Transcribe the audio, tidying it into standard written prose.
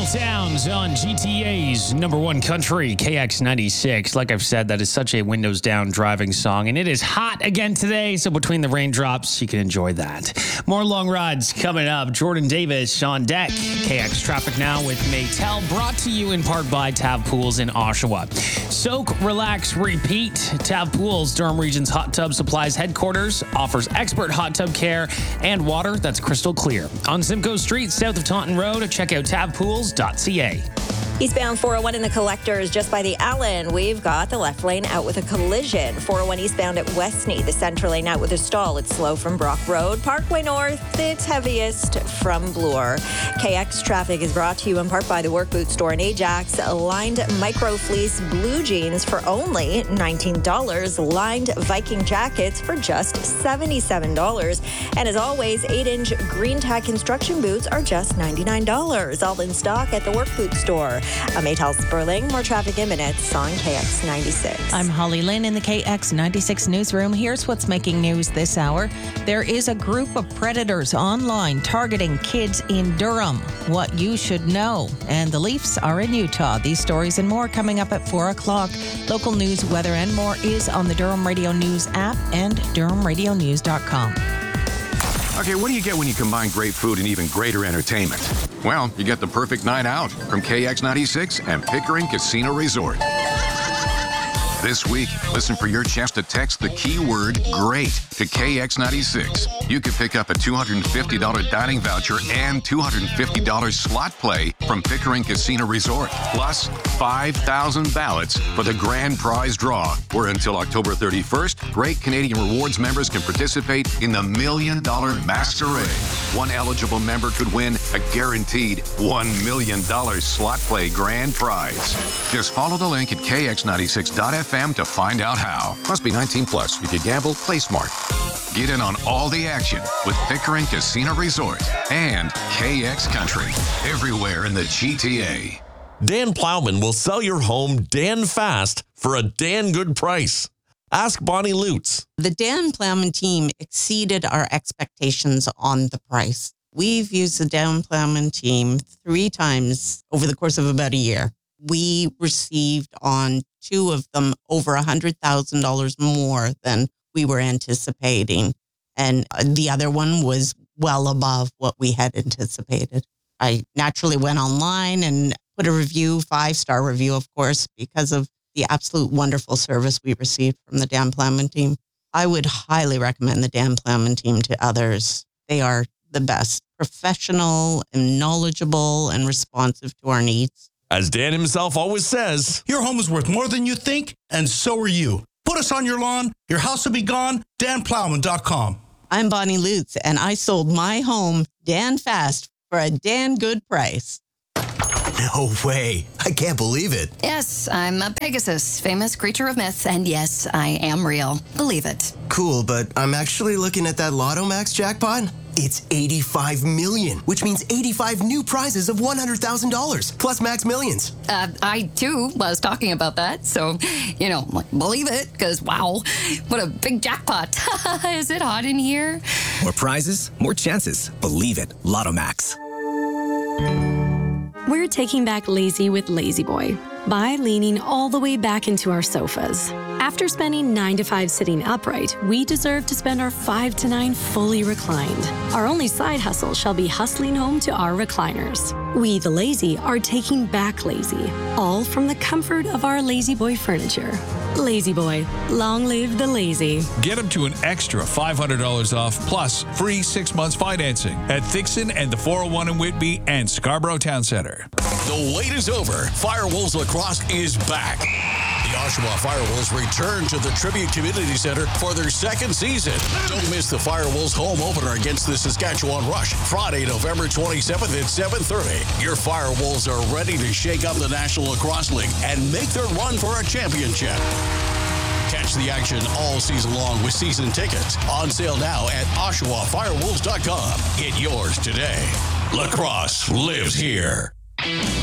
Sounds on GTA's number one country, KX96. Like I've said, that is such a windows down driving song, and it is hot again today, so between the raindrops, you can enjoy that. More long rides coming up. Jordan Davis on deck. KX Traffic Now with Maytel, brought to you in part by Tav Pools in Oshawa. Soak, relax, repeat. Tav Pools, Durham Region's hot tub supplies headquarters, offers expert hot tub care and water that's crystal clear. On Simcoe Street, south of Taunton Road, check out tavpools.ca. Eastbound 401 in the Collectors just by the Allen. We've got the left lane out with a collision. 401 eastbound at Westney. The center lane out with a stall. It's slow from Brock Road. Parkway North, it's heaviest from Bloor. KX Traffic is brought to you in part by the Work Boot Store in Ajax. Lined micro fleece blue jeans for only $19. Lined Viking jackets for just $77. And as always, 8-inch green tack construction boots are just $99. All in stock at the Work Boot Store. I'm Maytel Sperling. More traffic in minutes on KX96. I'm Holly Lynn in the KX96 newsroom. Here's what's making news this hour. There is a group of predators online targeting kids in Durham. What you should know. And the Leafs are in Utah. These stories and more coming up at 4 o'clock. Local news, weather, and more is on the Durham Radio News app and DurhamRadioNews.com. Okay, what do you get when you combine great food and even greater entertainment? Well, you get the perfect night out from KX96 and Pickering Casino Resort. This week, listen for your chance to text the keyword GREAT to KX96. You could pick up a $250 dining voucher and $250 slot play from Pickering Casino Resort, plus 5,000 ballots for the grand prize draw, where until October 31st, Great Canadian Rewards members can participate in the $1 Million Masquerade. One eligible member could win a guaranteed $1 million slot play grand prize. Just follow the link at kx96.fm to find out how. Must be 19 plus. If you gamble, play smart. Get in on all the action with Pickering Casino Resort and KX Country. Everywhere in the GTA. Dan Plowman will sell your home Dan fast for a Dan good price. Ask Bonnie Lutz. The Dan Plowman team exceeded our expectations on the price. We've used the Dan Plowman team 3 times over the course of about a year. We received on 2 of them over $100,000 more than we were anticipating. And the other one was well above what we had anticipated. I naturally went online and put a review, 5-star review, of course, because of the absolute wonderful service we received from the Dan Plowman team. I would highly recommend the Dan Plowman team to others. They are the best, professional and knowledgeable and responsive to our needs. As Dan himself always says, your home is worth more than you think, and so are you. Put us on your lawn, your house will be gone, danplowman.com. I'm Bonnie Lutz, and I sold my home Dan fast for a Dan good price. No way. I can't believe it. Yes, I'm a Pegasus, famous creature of myth, and yes, I am real. Believe it. Cool, but I'm actually looking at that Lotto Max jackpot. It's 85 million, which means 85 new prizes of $100,000, plus Max Millions. I, too, was talking about that, so, believe it, because, wow, what a big jackpot. Is it hot in here? More prizes, more chances. Believe it. Lotto Max. We're taking back lazy with Lazy Boy by leaning all the way back into our sofas. After spending 9 to 5 sitting upright, we deserve to spend our 5 to 9 fully reclined. Our only side hustle shall be hustling home to our recliners. We, the lazy, are taking back lazy, all from the comfort of our Lazy Boy furniture. Lazy Boy, long live the lazy. Get them to an extra $500 off, plus free 6 months financing at Thixon and the 401 in Whitby and Scarborough Town Center. The wait is over. Firewolves Lacrosse is back. The Oshawa Firewolves return to the Tribute Community Center for their 2nd season. Don't miss the Firewolves home opener against the Saskatchewan Rush, Friday, November 27th at 7:30. Your Firewolves are ready to shake up the National Lacrosse League and make their run for a championship. Catch the action all season long with season tickets. On sale now at OshawaFirewolves.com. Get yours today. Lacrosse lives here.